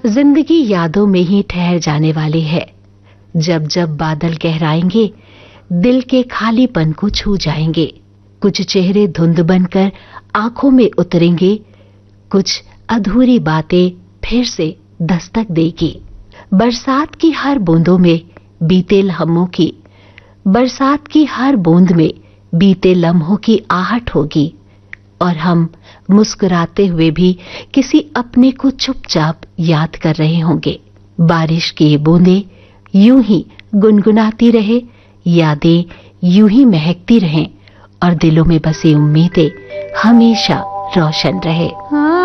जिंदगी यादों में ही ठहर जाने वाली है। जब जब बादल गहराएंगे, दिल के खालीपन को छू जाएंगे। कुछ चेहरे धुंध बनकर आंखों में उतरेंगे, कुछ अधूरी बातें फिर से दस्तक देगी। बरसात की हर बूंदों में बीते लम्हों की, बरसात की हर बूंद में बीते लम्हों की आहट होगी, और हम मुस्कुराते हुए भी किसी अपने को चुपचाप याद कर रहे होंगे। बारिश की ये बूंदें यूं ही गुनगुनाती रहे, यादें यूं ही महकती रहें, और दिलों में बसी उम्मीदें हमेशा रोशन रहे।